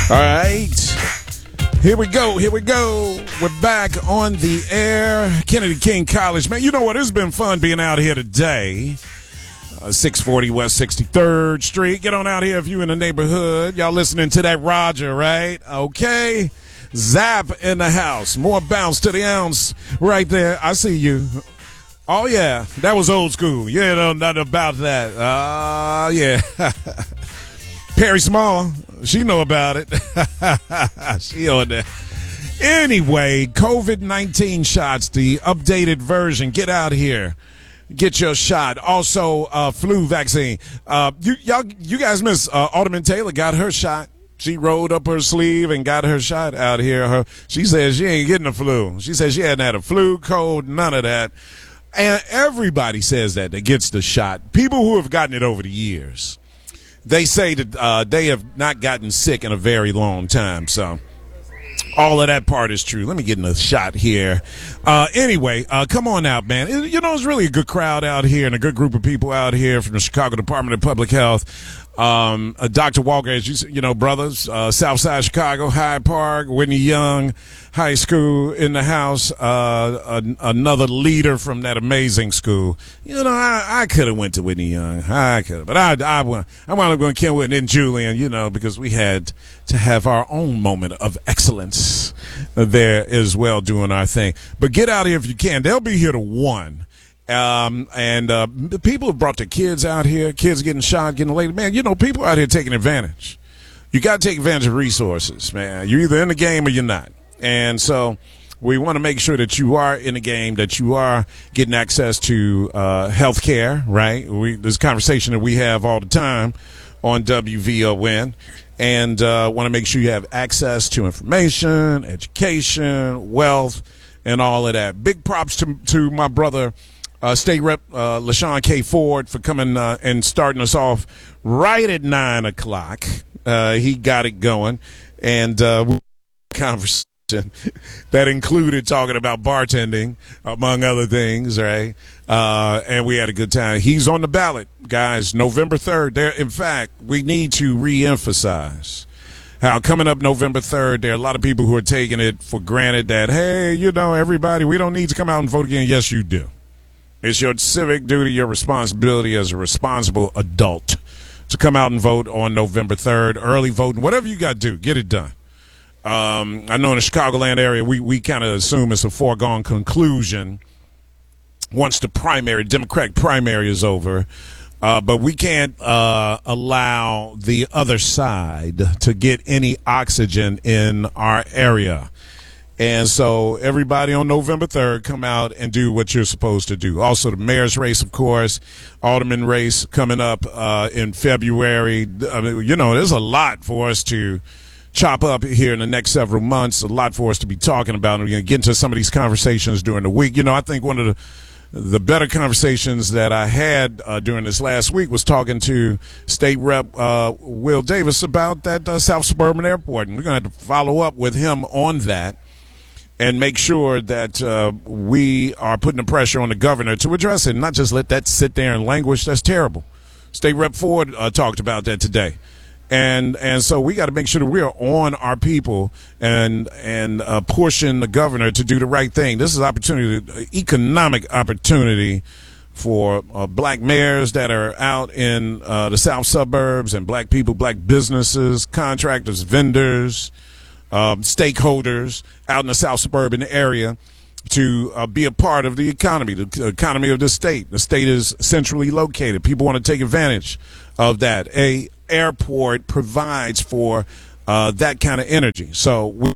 All right. Here we go. We're back on the air. Kennedy King College. Man, you know what? It's been fun being out here today. 640 West 63rd Street. Get on out here if you in the neighborhood. Y'all listening to that Roger, right? Okay. Zap in the house. More bounce to the ounce right there. I see you. Oh, yeah. That was old school. You know nothing about that. Yeah. Perry Small. She know about it. She on there. Anyway, COVID-19 shots, the updated version. Get out here. Get your shot. Also, flu vaccine. You guys miss Alderman Taylor got her shot. She rolled up her sleeve and got her shot out here. She says she ain't getting the flu. She says she hadn't had a flu, cold, none of that. And everybody says that gets the shot. People who have gotten it over the years, they say that they have not gotten sick in a very long time. So all of that part is true. Let me get in a shot here. Anyway, come on out, man. You know, it's really a good crowd out here and a good group of people out here from the Chicago Department of Public Health. Dr. Walker, as you know, brothers, Southside Chicago, Hyde Park, Whitney Young High School in the house, another leader from that amazing school. You know, I could have went to Whitney Young. I could have, but I wound up going to Kenwood and then Julian, you know, because we had to have our own moment of excellence there as well doing our thing. But get out here if you can. They'll be here to 1. People have brought their kids out here, kids getting shot, getting laid. Man, you know, people out here taking advantage. You got to take advantage of resources, man. You're either in the game or you're not. And so we want to make sure that you are in the game, that you are getting access to health care, right? This conversation that we have all the time on WVON. And want to make sure you have access to information, education, wealth, and all of that. Big props to my brother, State Rep LaShawn K. Ford, for coming and starting us off right at 9 o'clock. He got it going. And conversation that included talking about bartending, among other things, right? And we had a good time. He's on the ballot, guys, November 3rd. In fact, we need to reemphasize how coming up November 3rd, there are a lot of people who are taking it for granted that, hey, you know, everybody, we don't need to come out and vote again. Yes, you do. It's your civic duty, your responsibility as a responsible adult to come out and vote on November 3rd. Early voting, whatever you got to do, get it done. I know in the Chicagoland area, we kind of assume it's a foregone conclusion once the Democratic primary is over. But we can't allow the other side to get any oxygen in our area. And so everybody on November 3rd, come out and do what you're supposed to do. Also, the mayor's race, of course, alderman race coming up in February. I mean, you know, there's a lot for us to chop up here in the next several months, a lot for us to be talking about. And we're going to get into some of these conversations during the week. You know, I think one of the better conversations that I had during this last week was talking to State Rep Will Davis about that South Suburban Airport. And we're going to have to follow up with him on that and make sure that we are putting the pressure on the governor to address it, and not just let that sit there and languish. That's terrible. State Rep Ford talked about that today. And so we got to make sure that we are on our people and pushing the governor to do the right thing. This is economic opportunity for black mayors that are out in the south suburbs, and black people, black businesses, contractors, vendors, stakeholders out in the south suburban area to be a part of the economy of the state. The state is centrally located. People want to take advantage of that. A airport provides for that kind of energy. So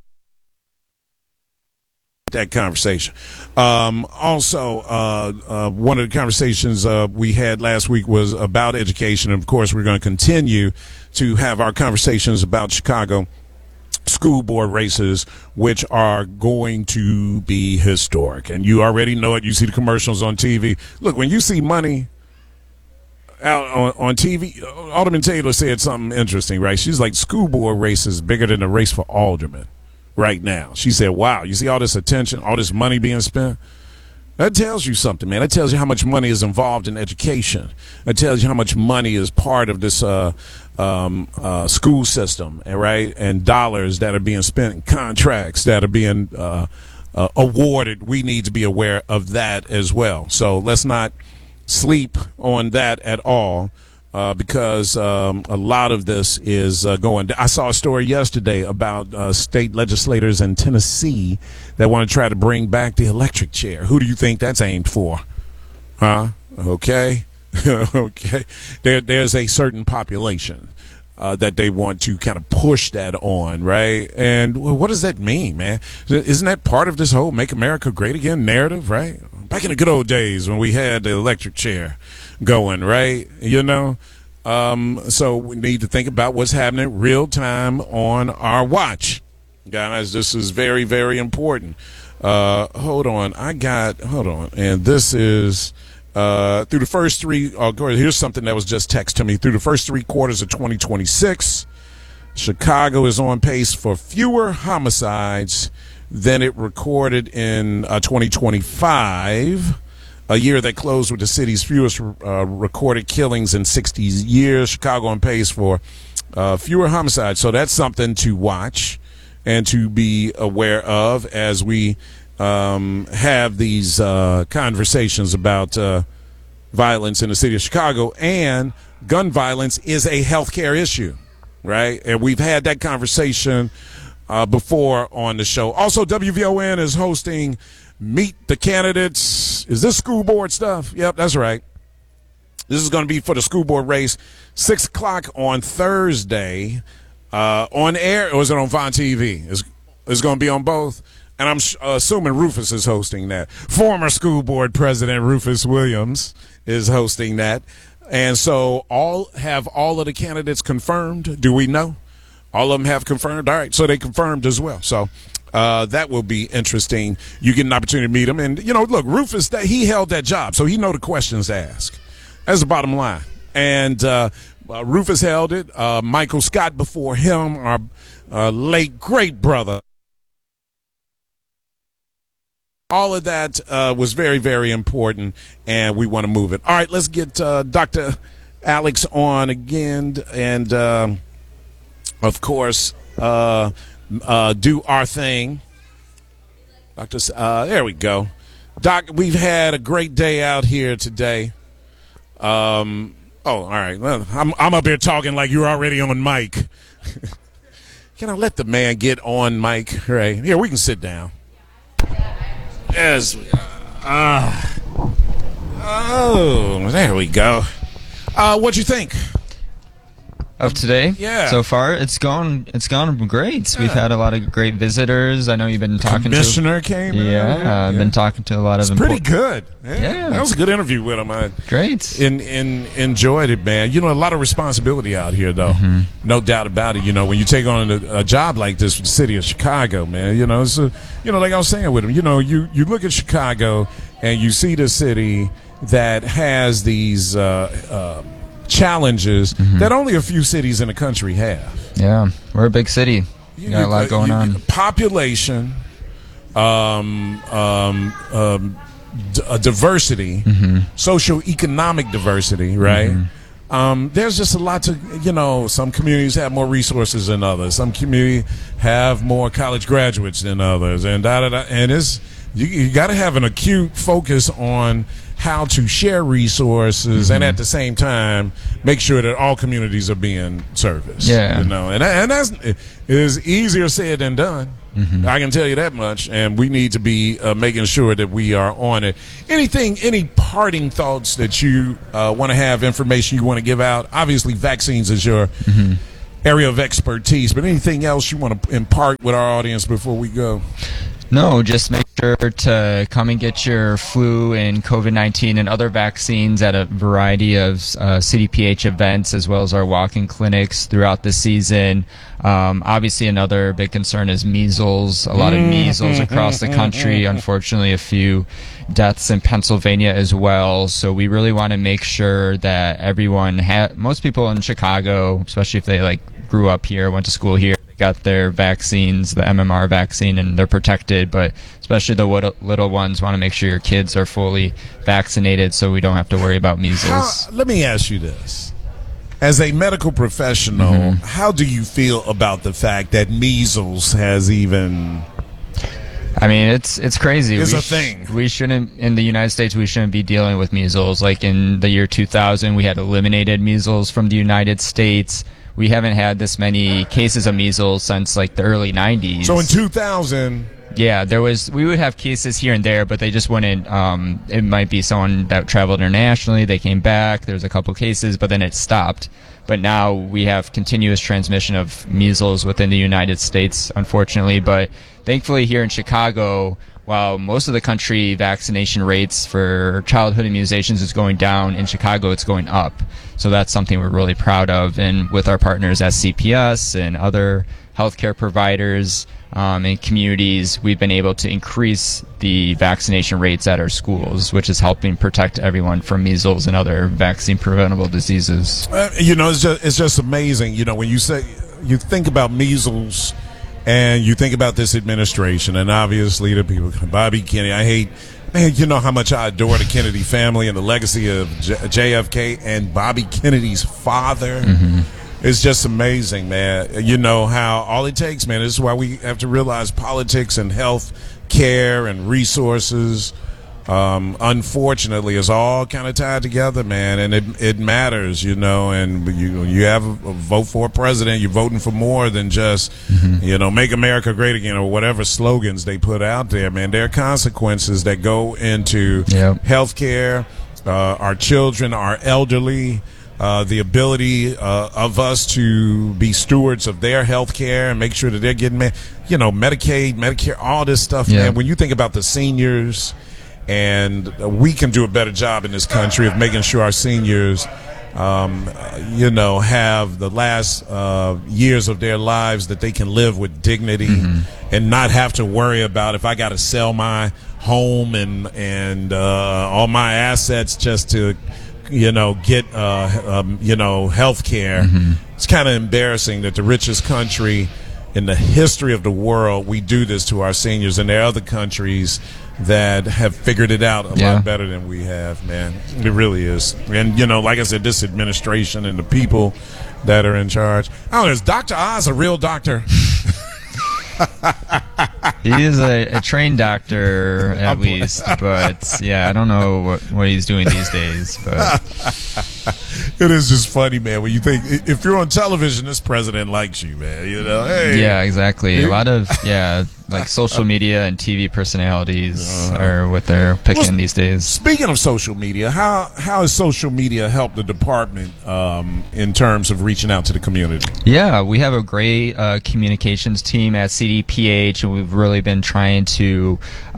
that conversation. Also, one of the conversations we had last week was about education. Of course, we're going to continue to have our conversations about Chicago school board races, which are going to be historic. And you already know it. You see the commercials on TV. Look, when you see money out on TV, Alderman Taylor said something interesting, right? She's like, school board race is bigger than the race for alderman right now. She said, wow, you see all this attention, all this money being spent? That tells you something, man. That tells you how much money is involved in education. That tells you how much money is part of this school system, right? And dollars that are being spent, contracts that are being awarded. We need to be aware of that as well. So let's not sleep on that at all. Because a lot of this is going. I saw a story yesterday about state legislators in Tennessee that want to try to bring back the electric chair. Who do you think that's aimed for? Huh? Okay. Okay. There's a certain population that they want to kind of push that on, right? And what does that mean, man? Isn't that part of this whole Make America Great Again narrative, right? Back in the good old days when we had the electric chair going, right? So we need to think about what's happening real time on our watch. Guys, this is very, very important. Hold on. And this is through the first three. Here's something that was just text to me. Through the first 3 quarters of 2026, Chicago is on pace for fewer homicides than it recorded in 2025, a year that closed with the city's fewest recorded killings in 60 years. Chicago on pace for fewer homicides. So that's something to watch and to be aware of as we have these conversations about violence in the city of Chicago. And gun violence is a healthcare issue, right? And we've had that conversation before on the show. Also, WVON is hosting Meet the Candidates. Is this school board stuff? Yep, that's right. This is going to be for the school board race, 6 o'clock on Thursday, on air, or is it on Vaughn TV? It's going to be on both. And I'm assuming Rufus is hosting that. Former school board president Rufus Williams is hosting that. And so all of the candidates confirmed? Do we know? All of them have confirmed? All right, so they confirmed as well. So that will be interesting. You get an opportunity to meet him. And, look, Rufus, he held that job, so he know the questions to ask. That's the bottom line. And Rufus held it. Michael Scott before him, our late great brother. All of that was very, very important, and we want to move it. All right, let's get Dr. Alex on again, and of course, do our thing. There we go. Doc, we've had a great day out here today. All right. Well, I'm up here talking like you're already on mic. Can I let the man get on mic? Right. Here, we can sit down. Yes. There we go. What'd you think of today? Yeah. So far, it's gone great. We've had a lot of great visitors. I know you've been talking Commissioner came. Yeah, I've been talking to a lot of. It's pretty good. Yeah, that was a good interview with him. Great. Enjoyed it, man. A lot of responsibility out here, though. Mm-hmm. No doubt about it. When you take on a job like this for the city of Chicago, man. It's like I was saying with him. You look at Chicago and you see the city that has these challenges that only a few cities in the country have. Yeah, we're a big city. You got a lot going on. Population, diversity, socioeconomic diversity, right? Mm-hmm. There's just a lot to, some communities have more resources than others. Some communities have more college graduates than others, and and you got to have an acute focus on how to share resources and at the same time make sure that all communities are being serviced. Yeah. And that's is easier said than done. Mm-hmm. I can tell you that much. And we need to be making sure that we are on it. Any parting thoughts that you want to have, information you want to give out? Obviously, vaccines is your area of expertise, but anything else you want to impart with our audience before we go? No, just make sure to come and get your flu and COVID-19 and other vaccines at a variety of CDPH events, as well as our walk-in clinics throughout the season. Obviously, another big concern is measles. A lot of measles across the country. Unfortunately, a few deaths in Pennsylvania as well. So we really want to make sure that everyone, most people in Chicago, especially if they grew up here, went to school here, they got their vaccines, the MMR vaccine, and they're protected. But especially the little ones, want to make sure your kids are fully vaccinated so we don't have to worry about measles. Let me ask you this. As a medical professional, how do you feel about the fact that measles has even... I mean, it's crazy. It's a thing. We shouldn't, in the United States, we shouldn't be dealing with measles. Like in the year 2000, we had eliminated measles from the United States. We haven't had this many cases of measles since like the early 90s. So in 2000... Yeah, we would have cases here and there, but they just wouldn't, it might be someone that traveled internationally, they came back, there's a couple cases, but then it stopped. But now we have continuous transmission of measles within the United States, unfortunately. But thankfully here in Chicago, while most of the country vaccination rates for childhood immunizations is going down, in Chicago it's going up. So that's something we're really proud of. And with our partners at CPS and other healthcare providers, in communities, we've been able to increase the vaccination rates at our schools, which is helping protect everyone from measles and other vaccine-preventable diseases. It's just amazing. When you think about measles and you think about this administration, and obviously the people, Bobby Kennedy, you know how much I adore the Kennedy family and the legacy of JFK and Bobby Kennedy's father. It's just amazing, man. You know how all it takes, man. This is why we have to realize politics and health care and resources, unfortunately, is all kind of tied together, man. And it matters, and you have a vote for a president, you're voting for more than just, make America great again or whatever slogans they put out there, man. There are consequences that go into health care, our children, our elderly, the ability of us to be stewards of their health care and make sure that they're getting, Medicaid, Medicare, all this stuff, man. When you think about the seniors, and we can do a better job in this country of making sure our seniors, have the last years of their lives that they can live with dignity and not have to worry about if I got to sell my home and all my assets just to get health care. It's kind of embarrassing that the richest country in the history of the world, we do this to our seniors, and there are other countries that have figured it out a lot better than we have, man. It really is. And, like I said, this administration and the people that are in charge. Oh, is Dr. Oz a real doctor? He is a trained doctor, at least, but I don't know what he's doing these days. But it is just funny, man, when you think if you're on television, this president likes you, man. Hey. Yeah, exactly. A lot of like social media and TV personalities are what they're picking these days. Speaking of social media, how has social media helped the department in terms of reaching out to the community? Yeah, we have a great communications team at CDPH, and we've really been trying to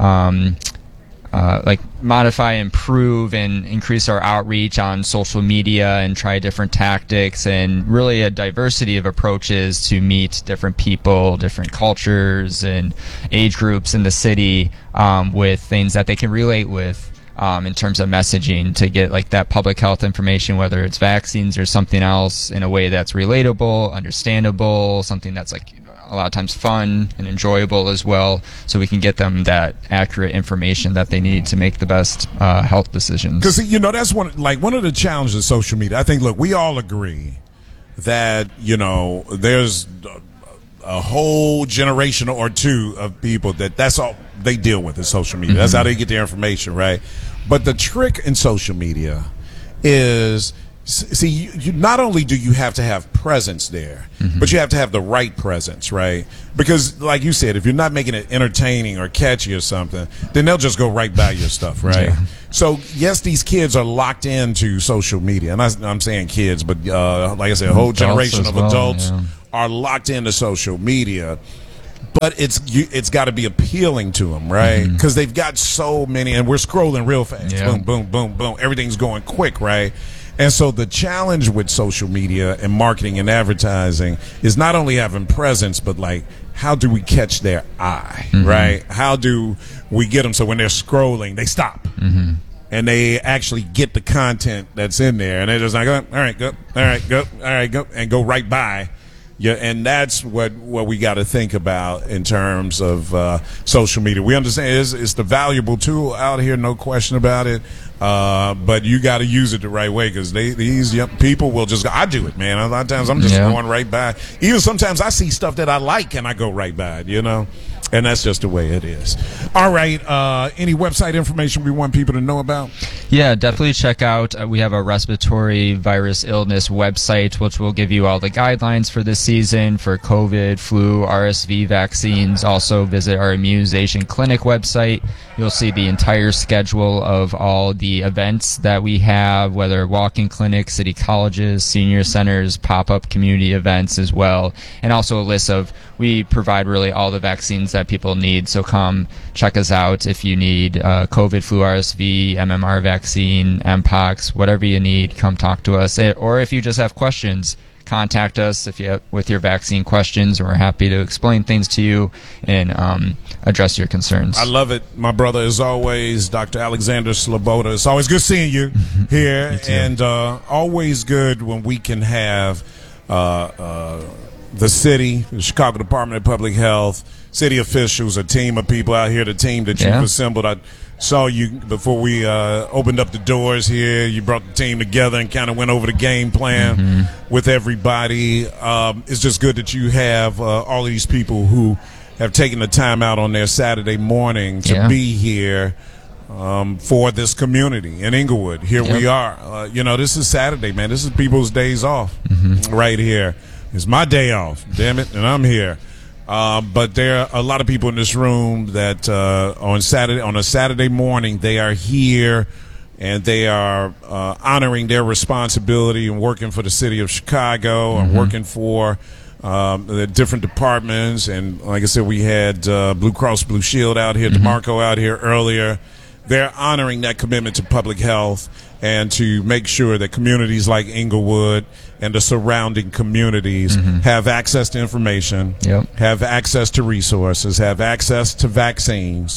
modify, improve, and increase our outreach on social media and try different tactics and really a diversity of approaches to meet different people, different cultures, and age groups in the city with things that they can relate with. In terms of messaging, to get like that public health information, whether it's vaccines or something else, in a way that's relatable, understandable, something that's like a lot of times fun and enjoyable as well, so we can get them that accurate information that they need to make the best health decisions. Because that's one of the challenges of social media. I think, look, we all agree that there's a whole generation or two of people that's all they deal with is social media. That's how they get their information, right? But the trick in social media is, you not only do you have to have presence there, but you have to have the right presence, right? Because like you said, if you're not making it entertaining or catchy or something, then they'll just go right by your stuff, right? So yes, these kids are locked into social media, and I'm saying kids, but like I said, a whole generation of adults are locked into social media. But it's got to be appealing to them, right? Because they've got so many, and we're scrolling real fast. Boom, boom, boom, boom. Everything's going quick, right? And so the challenge with social media and marketing and advertising is not only having presence, but like, how do we catch their eye, right? How do we get them so when they're scrolling, they stop and they actually get the content that's in there, and they're just like, oh, all right, go, all right, go, all right, go, and go right by Yeah, and that's what we got to think about in terms of social media. We understand it's the valuable tool out here, no question about it. But you got to use it the right way, because these young people will just go. I do it, man. A lot of times I'm just going right by. Even sometimes I see stuff that I like and I go right by it, and that's just the way it is. All right. Any website information we want people to know about? Yeah, definitely check out. We have a respiratory virus illness website, which will give you all the guidelines for this season for COVID, flu, RSV vaccines. Also visit our immunization clinic website. You'll see the entire schedule of all the events that we have, whether walk-in clinics, city colleges, senior centers, pop-up community events as well. And also a list of, we provide really all the vaccines that people need. So come check us out if you need COVID, flu, RSV, MMR vaccine, Mpox, whatever you need, come talk to us. Or if you just have questions, contact us with your vaccine questions. We're happy to explain things to you and address your concerns. I love it, my brother. As always, Dr. Alexander Sloboda. It's always good seeing you here, and always good when we can have the city, the Chicago Department of Public Health, city officials, a team of people out here, the team that you've assembled. I saw you before we opened up the doors here. You brought the team together and kind of went over the game plan with everybody. It's just good that you have all of these people who have taken the time out on their Saturday morning to be here for this community in Inglewood. Here we are. This is Saturday, man. This is people's days off right here. It's my day off, damn it, and I'm here. But there are a lot of people in this room that on a Saturday morning, they are here and they are honoring their responsibility and working for the city of Chicago and working for the different departments. And like I said, we had Blue Cross Blue Shield out here, DeMarco out here earlier. They're honoring that commitment to public health and to make sure that communities like Inglewood and the surrounding communities have access to information, have access to resources, have access to vaccines.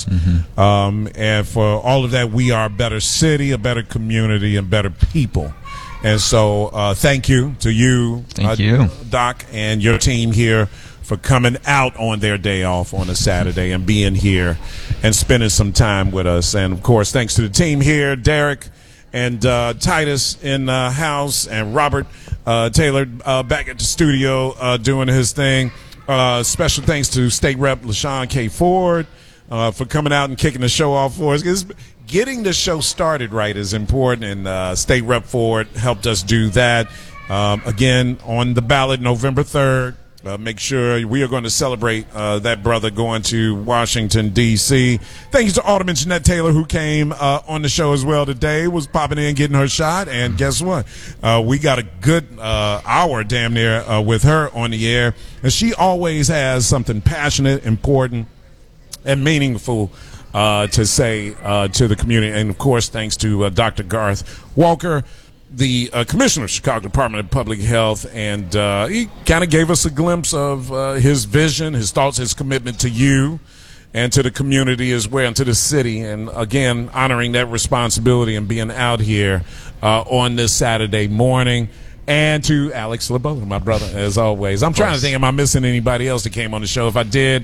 And for all of that, we are a better city, a better community, and better people. And so thank you to you, Doc, and your team here for coming out on their day off on a Saturday and being here and spending some time with us. And, of course, thanks to the team here, Derek and Titus in the house, and Robert Taylor back at the studio doing his thing. Special thanks to State Rep LaShawn K. Ford for coming out and kicking the show off for us. Getting the show started right is important, and State Rep Ford helped us do that. Again, on the ballot November 3rd. Make sure we are going to celebrate that brother going to Washington, D.C. Thank you to Alderman Jeanette Taylor, who came on the show as well today, was popping in, getting her shot. And guess what? We got a good hour damn near with her on the air. And she always has something passionate, important, and meaningful to say to the community. And, of course, thanks to Dr. Garth Walker, the commissioner of Chicago Department of Public Health, and he kind of gave us a glimpse of his vision, his thoughts, his commitment to you and to the community as well, and to the city, and again, honoring that responsibility and being out here on this Saturday morning. And to Alex Sloboda, my brother, as always. I'm trying to think, am I missing anybody else that came on the show? If I did,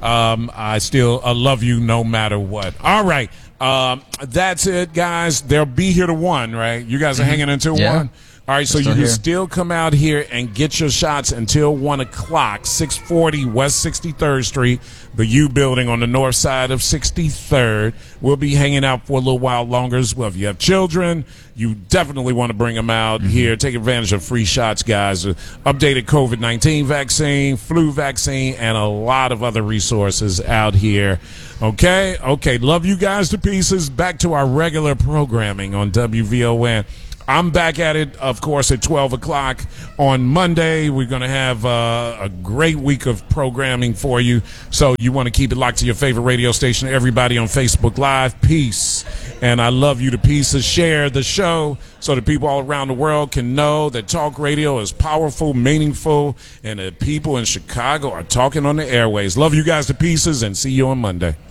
I still love you no matter what. All right. That's it, guys. They'll be here to 1, right? You guys are hanging until 1? All right, so you can still come out here and get your shots until 1 o'clock, 640 West 63rd Street, the U building on the north side of 63rd. We'll be hanging out for a little while longer as well. If you have children, you definitely want to bring them out here. Take advantage of free shots, guys. Updated COVID-19 vaccine, flu vaccine, and a lot of other resources out here. Okay. Love you guys to pieces. Back to our regular programming on WVON. I'm back at it, of course, at 12 o'clock on Monday. We're going to have a great week of programming for you. So you want to keep it locked to your favorite radio station. Everybody on Facebook Live, peace. And I love you to pieces. Share the show so that people all around the world can know that talk radio is powerful, meaningful, and that people in Chicago are talking on the airways. Love you guys to pieces, and see you on Monday.